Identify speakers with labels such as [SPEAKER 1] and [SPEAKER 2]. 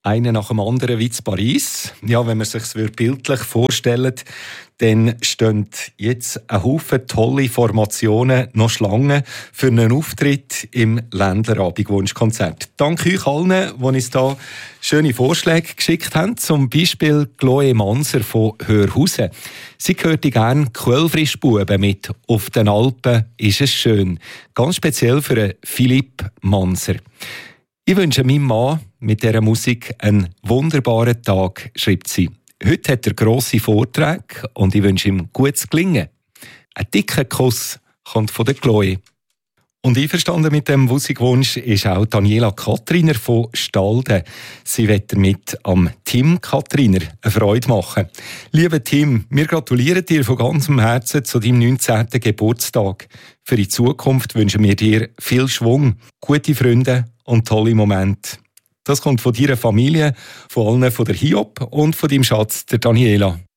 [SPEAKER 1] Einen nach dem anderen wie in Paris. Ja, wenn man sich es bildlich vorstellt, dann stehen jetzt ein Haufen tolle Formationen noch Schlangen für einen Auftritt im Ländlerabend-Wunschkonzert. Danke euch allen, die uns da schöne Vorschläge geschickt haben. Zum Beispiel Chloe Manser von Hörhausen. Sie hörte gerne Quellfrischbuben mit «Auf den Alpen ist es schön». Ganz speziell für Philipp Manser. Ich wünsche meinem Mann mit dieser Musik einen wunderbaren Tag, schreibt sie. Heute hat er grosse Vorträge und ich wünsche ihm gutes Gelingen. Ein dicker Kuss kommt von der Chloe. Und einverstanden mit dem Musikwunsch ist auch Daniela Katriner von Stalden. Sie wird mit am Tim Katriner eine Freude machen. Lieber Tim, wir gratulieren dir von ganzem Herzen zu deinem 19. Geburtstag. Für die Zukunft wünschen wir dir viel Schwung, gute Freunde und tolle Momente. Das kommt von deiner Familie, von allen von der Hiob und von deinem Schatz, der Daniela.